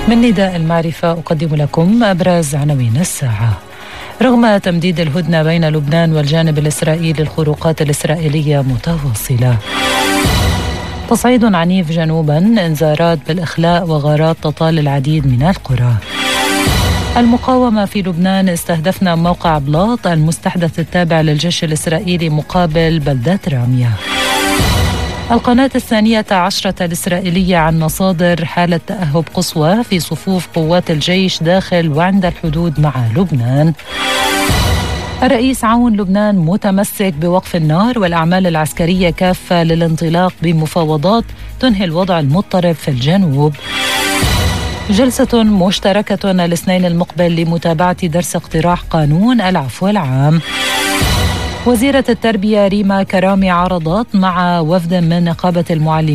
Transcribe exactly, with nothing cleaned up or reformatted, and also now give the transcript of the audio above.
من نداء المعرفة أقدم لكم أبرز عناوين الساعة. رغم تمديد الهدنة بين لبنان والجانب الإسرائيلي، الخروقات الإسرائيلية متواصلة. تصعيد عنيف جنوبا، إنذارات بالإخلاء وغارات تطال العديد من القرى. المقاومة في لبنان، استهدفنا موقع بلاط المستحدث التابع للجيش الإسرائيلي مقابل بلدة رامية. القناة الثانية عشرة الإسرائيلية عن مصادر حالة تأهب قصوى في صفوف قوات الجيش داخل وعند الحدود مع لبنان. الرئيس عون لبنان متمسك بوقف النار والأعمال العسكرية كافة للانطلاق بمفاوضات تنهي الوضع المضطرب في الجنوب. جلسة مشتركة الاثنين المقبل لمتابعة درس اقتراح قانون العفو العام. وزيرة التربية ريما كرامي عرضت مع وفد من نقابة المعلمين